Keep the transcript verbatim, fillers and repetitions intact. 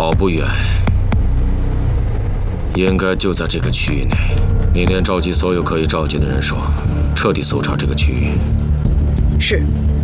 跑不远，应该就在这个区域内。明天召集所有可以召集的人手，彻底搜查这个区域。 是。